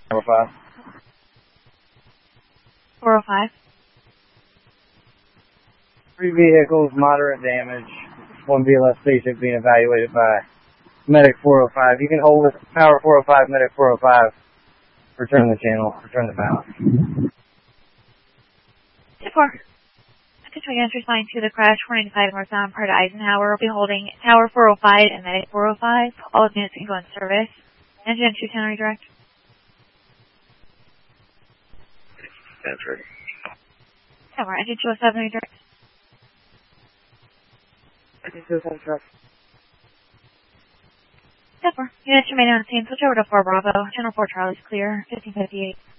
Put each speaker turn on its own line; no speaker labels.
405.
405.
3 vehicles, moderate damage. 1 BLS patient being evaluated by Medic 405. You can hold with Power 405, Medic 405. Return the channel. Return the balance.
2-4. Continuing entry line to the crash, 495 northbound, part of Eisenhower. We'll be holding Tower 405 and Medic 405. All units can go in service. Engine 210 redirect.
Entry.
Tower, engine 207 redirect.
Engine 207 truck.
2-4. Units remain on scene. Switch over to 4 Bravo. Channel 4 Charlie's clear. 1558.